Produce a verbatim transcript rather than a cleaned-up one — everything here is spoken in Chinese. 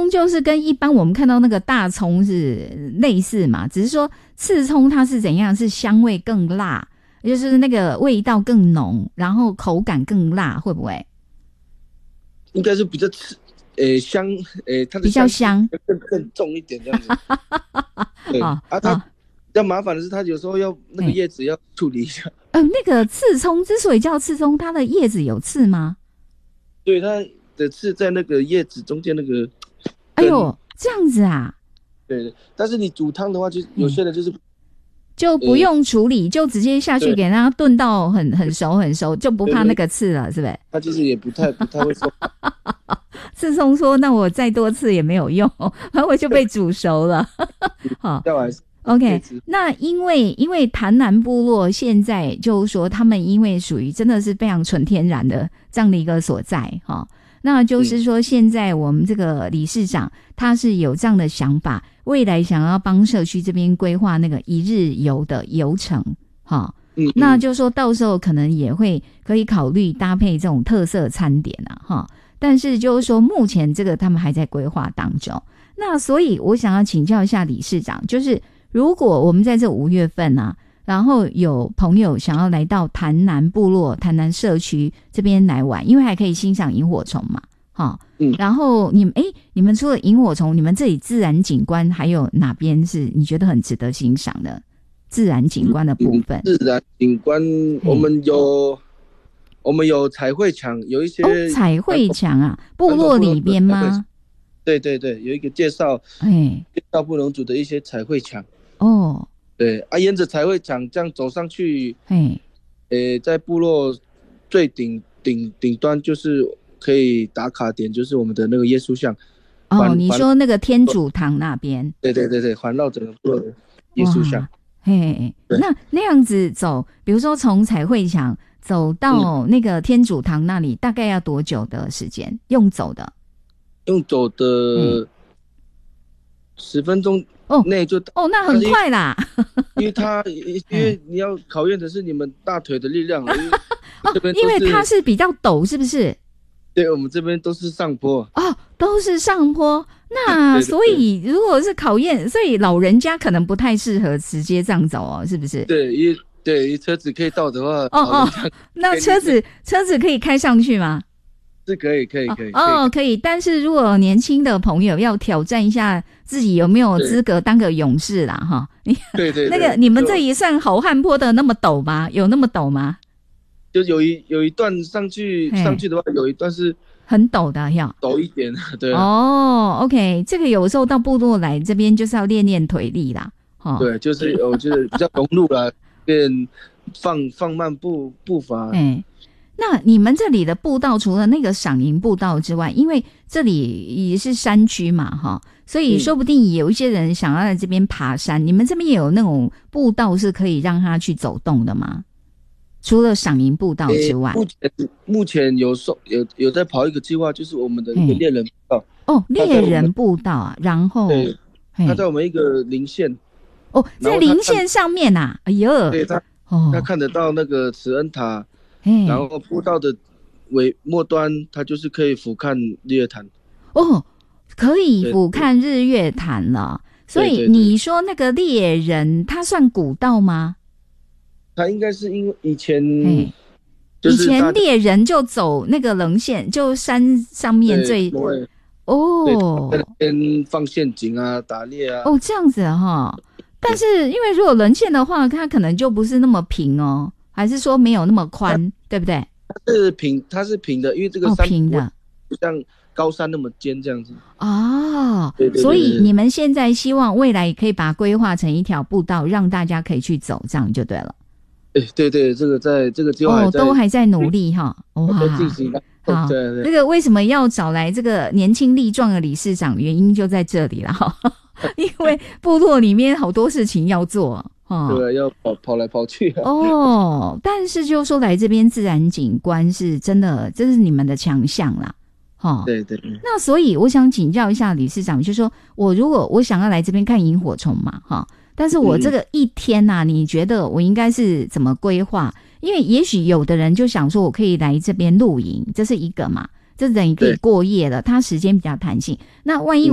葱就是跟一般我们看到那个大葱是类似嘛，只是说刺葱它是怎样，是香味更辣，就是那个味道更浓，然后口感更辣，会不会？ 应该是比较刺，呃香，呃它的比较香， 更更重一点这样子。对啊，它比较麻烦的是，它有时候要那个叶子要处理一下。 呃，那个刺葱之所以叫刺葱，它的叶子有刺吗？ 对，它的刺在那个叶子中间那个。 哎呦，这样子啊？ 对，但是你煮汤的话，就有些人就是、嗯、 就不用处理，就直接下去给它炖到很很熟很熟，就不怕那个刺了，是不是？ 他其实也不太不太会说。 刺葱说：“那我再多刺也没有用，然后我就被煮熟了。”好。OK， 那因为因为潭南部落现在就是说他们因为属于真的是非常纯天然的这样的一个所在哈，那就是说现在我们这个理事长他是有这样的想法，未来想要帮社区这边规划那个一日游的游程哈，嗯，那就是说到时候可能也会可以考虑搭配这种特色餐点啊哈，但是就是说目前这个他们还在规划当中，那所以我想要请教一下理事长，就是如果我们在这五月份啊，然后有朋友想要来到潭南部落、潭南社区这边来玩，因为还可以欣赏萤火虫嘛，哈，嗯，然后你们哎，你们除了萤火虫，你们这里自然景观还有哪边是你觉得很值得欣赏的自然景观的部分？ 自然景观，我们有、嗯、我们有彩绘墙，有一些、 哦、彩绘墙啊，部落里边吗？ 对对对，有一个介绍，哎，介绍布农族的一些彩绘墙。哦，对啊，沿着彩绘墙这样走上去，哎，呃，在部落最顶顶顶端就是可以打卡点，就是我们的那个耶稣像。 哦，你说那个天主堂那边？ 对对对对，环绕整个部落的耶稣像。 嘿，那那样子走，比如说从彩绘墙走到那个天主堂那里，嗯、大概要多久的时间？用走的？ 用走的十分钟。 哦， 那就哦，那很快啦， 因为他因为你要考验的是你们大腿的力量了，因为哦，因为它是比较陡，是不是？ 对，我们这边都是上坡哦，都是上坡。那所以如果是考验，所以老人家可能不太适合直接这样走哦，是不是？ 对，因为对车子可以到的话， 哦哦，那车子车子可以开上去吗？ 是可以可以可以哦，可以。但是如果年轻的朋友要挑战一下自己有没有资格当个勇士啦哈， 对 对, 对， 那个你们这一算好汉坡的那么陡吗？有那么陡吗？ 就有一有一段上去上去的话，有一段是很陡的，要陡一点，对、啊。 哦 ，OK， 这个有时候到部落来这边就是要练练腿力啦， 哦，对，就是我觉得比较融入啦，练放放慢步步伐， 嗯。那你们这里的步道除了那个赏萤步道之外，因为这里也是山区嘛哈，所以说不定有一些人想要在这边爬山、嗯、你们这边也有那种步道是可以让他去走动的吗？除了赏萤步道之外、 欸、目前目前有有有在跑一个计划，就是我们的那个猎人步道、 嗯、哦，猎人步道啊，然后对，他在我们一个林线哦，在林线上面啊，哎呦， 对他哦，他看得到那个慈恩塔。然后步道的尾末端，它就是可以俯瞰日月潭。 哦，可以俯瞰日月潭了。所以你说那个猎人，它算古道吗？ 它应该是因为以前， 以前猎人就走那个棱线，就山上面最哦， 在那边放陷阱啊，打猎啊。 哦，这样子哈。但是因为如果棱线的话，它可能就不是那么平哦。还是说没有那么宽，对不对？ 它是平，它是平的，因为这个山平的，不像高山那么尖这样子。 哦， 对对对对， 所以你们现在希望未来也可以把它规划成一条步道，让大家可以去走，这样就对了。 欸、对对，这个在这个计划哦，都还在努力哈。哦， 都进行了。 好， 对对， 这个为什么要找来这个年轻力壮的理事长？原因就在这里了哈，因为部落里面好多事情要做。 哦、对，要跑跑来跑去、啊、 哦，但是就说来这边自然景观是真的，这是你们的强项啦。哦， 对对。 那所以我想请教一下理事长，就是说我如果我想要来这边看萤火虫嘛，哈，但是我这个一天啊、嗯，你觉得我应该是怎么规划？因为也许有的人就想说我可以来这边露营，这是一个嘛，这等于可以过夜了，它时间比较弹性。那万一